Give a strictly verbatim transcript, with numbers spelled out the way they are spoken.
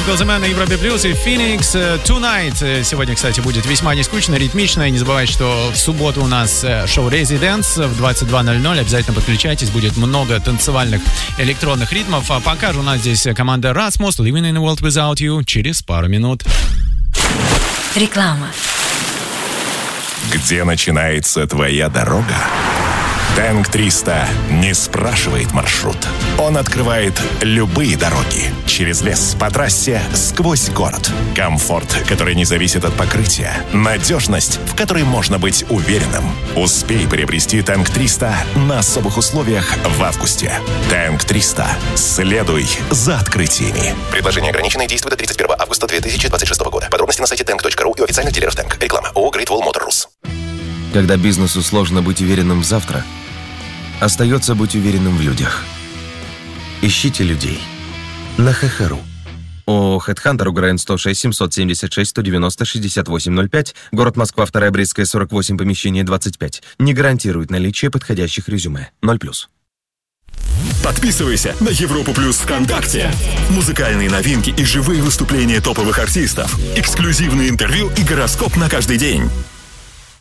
Michael The Man на Европе Плюс и Phoenix Tonight. Сегодня, кстати, будет весьма не скучно, ритмично. И не забывайте, что в субботу у нас шоу Residence в двадцать два ноль ноль. Обязательно подключайтесь, будет много танцевальных электронных ритмов. А пока же у нас здесь команда Rasmus, Living in a World Without You, через пару минут. Реклама. Где начинается твоя дорога? Тэнк триста не спрашивает маршрут. Он открывает любые дороги. Через лес, по трассе, сквозь город. Комфорт, который не зависит от покрытия. Надежность, в которой можно быть уверенным. Успей приобрести Тэнк триста на особых условиях в августе. Тэнк триста. Следуй за открытиями. Предложение ограниченное, действует до тридцать первого августа две тысячи двадцать шестого года. Подробности на сайте тэнк точка ру и у официальных дилеров Тэнк. Реклама ООО Great Wall Motor. Когда бизнесу сложно быть уверенным в завтра, остается быть уверенным в людях. Ищите людей на ХХРУ. ООО «Хедхантер», УГРН сто шесть семьсот семьдесят шесть сто девяносто шестьдесят восемь ноль пять, город Москва, вторая Брестская, сорок восемь, помещение двадцать пять. Не гарантирует наличие подходящих резюме. ноль плюс. Подписывайся на Европу Плюс ВКонтакте. Музыкальные новинки и живые выступления топовых артистов. Эксклюзивные интервью и гороскоп на каждый день.